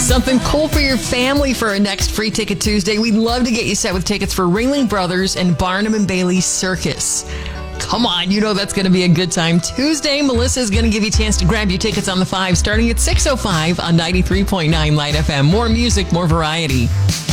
Something cool for your family for our next Free Ticket Tuesday. We'd love to get you set with tickets for Ringling Brothers and Barnum and Bailey Circus. Come on, you know that's going to be a good time. Tuesday, Melissa's going to give you a chance to grab your tickets on the 5 starting at 6:05 on 93.9 Light FM. More music, more variety.